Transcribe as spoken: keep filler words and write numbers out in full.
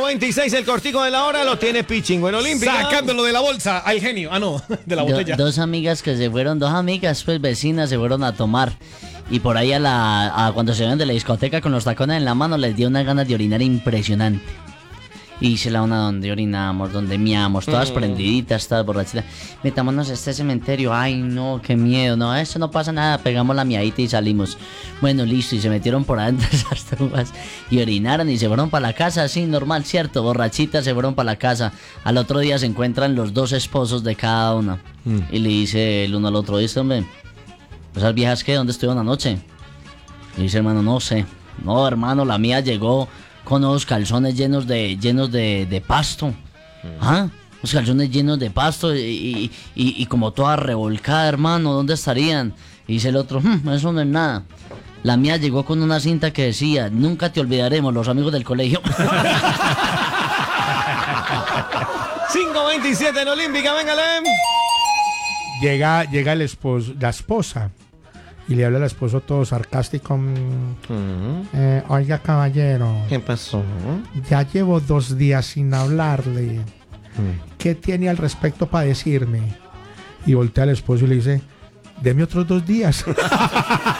cinco veintiséis, el cortico de la hora lo tiene Pichingo en Olímpica. Sacándolo de la bolsa al genio. Ah, no, de la botella. Do, dos amigas que se fueron, dos amigas, pues vecinas, se fueron a tomar. Y por ahí a la a cuando se ven de la discoteca con los tacones en la mano, les dio unas ganas de orinar impresionante. Y hice la una donde orinamos, donde miamos, todas mm. prendiditas, todas borrachitas. Metámonos a este cementerio. Ay, no, qué miedo. No, eso no pasa nada. Pegamos la miadita y salimos. Bueno, listo. Y se metieron por adentro esas tumbas y orinaron y se fueron para la casa. Así, normal, cierto. Borrachitas se fueron para la casa. Al otro día se encuentran los dos esposos de cada una. Mm. Y le dice el uno al otro, ¿viste, hombre? ¿Esas viejas qué? ¿Dónde estuvieron anoche? Y dice, hermano, no sé. No, hermano, la mía llegó con unos calzones llenos de llenos de, de pasto. Mm. ¿Ah? Los calzones llenos de pasto y, y, y, y como toda revolcada, hermano. ¿Dónde estarían? Y dice el otro, hm, eso no es nada. La mía llegó con una cinta que decía, nunca te olvidaremos, los amigos del colegio. cinco veintisiete en Olímpica, véngale. Llega, llega el esposo, la esposa. Y le habla al esposo todo sarcástico. Uh-huh. eh, Oiga, caballero. ¿Qué pasó? Ya llevo dos días sin hablarle. Uh-huh. ¿Qué tiene al respecto para decirme? Y voltea al esposo y le dice, deme otros dos días.